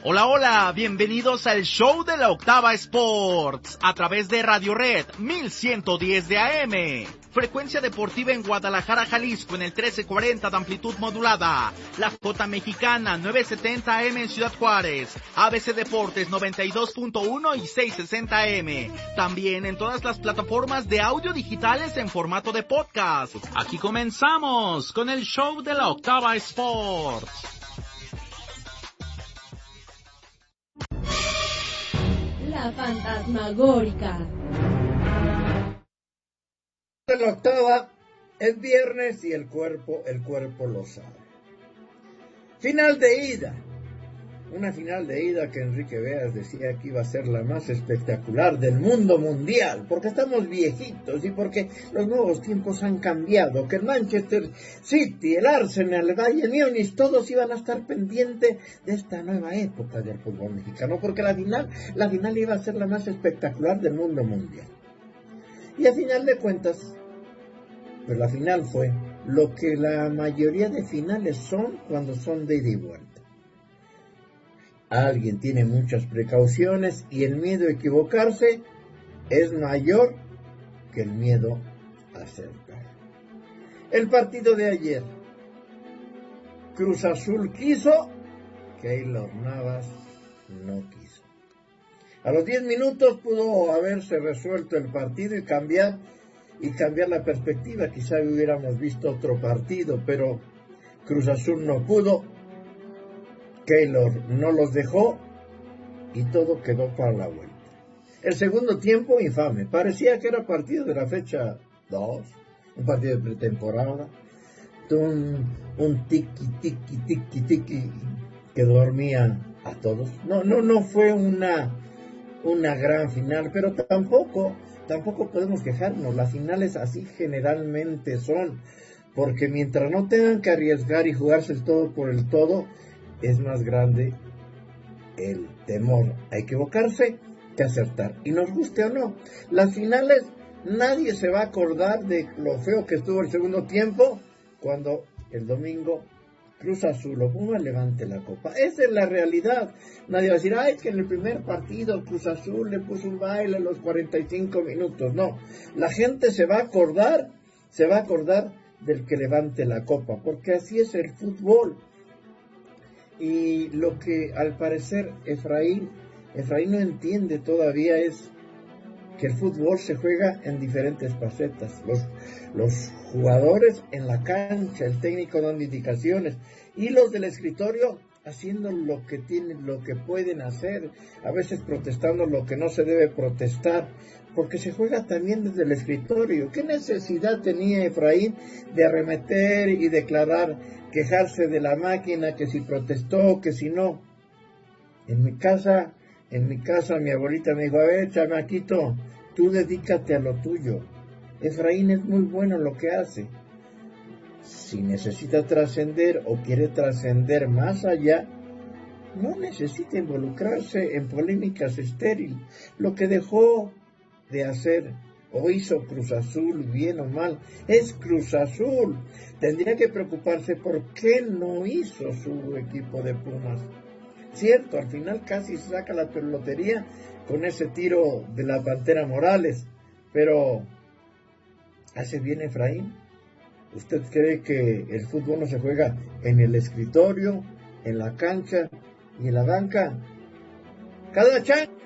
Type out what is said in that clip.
Hola, hola, bienvenidos al show de la Octava Sports, a través de Radio Red 1110 de AM, frecuencia deportiva en Guadalajara, Jalisco en el 1340 de amplitud modulada, la J Mexicana 970 AM en Ciudad Juárez, ABC Deportes 92.1 y 660 AM, también en todas las plataformas de audio digitales en formato de podcast. Aquí comenzamos con el show de la Octava Sports. La fantasmagórica. En la octava es viernes y el cuerpo lo sabe. Final de ida. Una final de ida que Enrique Beas decía que iba a ser la más espectacular del mundo mundial, porque estamos viejitos y porque los nuevos tiempos han cambiado, que el Manchester City, el Arsenal, el Bayern Múnich, todos iban a estar pendientes de esta nueva época del fútbol mexicano, porque la final iba a ser la más espectacular del mundo mundial. Y a final de cuentas, pues la final fue lo que la mayoría de finales son cuando son de ida y vuelta. Alguien tiene muchas precauciones y el miedo a equivocarse es mayor que el miedo a acertar. El partido de ayer, Cruz Azul quiso, Keylor Navas no quiso. A los 10 minutos pudo haberse resuelto el partido y cambiar la perspectiva. Quizá hubiéramos visto otro partido, pero Cruz Azul no pudo. Keylor no los dejó y todo quedó para la vuelta. El segundo tiempo, infame. Parecía que era partido de la fecha 2, un partido de pretemporada. Un tiki que dormía a todos. No fue una gran final, pero tampoco podemos quejarnos. Las finales así generalmente son, porque mientras no tengan que arriesgar y jugarse el todo por el todo, es más grande el temor a equivocarse que acertar. Y nos guste o no, las finales nadie se va a acordar de lo feo que estuvo el segundo tiempo cuando el domingo Cruz Azul o Puma levante la copa. Esa es la realidad. Nadie va a decir, ay, que en el primer partido Cruz Azul le puso un baile a los 45 minutos. No, la gente se va a acordar del que levante la copa, porque así es el fútbol. Y lo que al parecer Efraín no entiende todavía es que el fútbol se juega en diferentes facetas. Los jugadores en la cancha, el técnico dando indicaciones y los del escritorio haciendo lo que tienen, lo que pueden hacer, a veces protestando lo que no se debe protestar, porque se juega también desde el escritorio. ¿Qué necesidad tenía Efraín de arremeter y declarar, quejarse de la máquina, que si protestó, que si no? En mi casa mi abuelita me dijo, a ver, chamaquito, tú dedícate a lo tuyo. Efraín es muy bueno en lo que hace. Si necesita trascender o quiere trascender más allá, no necesita involucrarse en polémicas estériles. Lo que dejó de hacer o hizo Cruz Azul, bien o mal, es Cruz Azul. Tendría que preocuparse por qué no hizo su equipo de Pumas. Cierto, al final casi saca la lotería con ese tiro de la Pantera Morales, pero ¿hace bien Efraín? ¿Usted cree que el fútbol no se juega en el escritorio, en la cancha y en la banca? Cada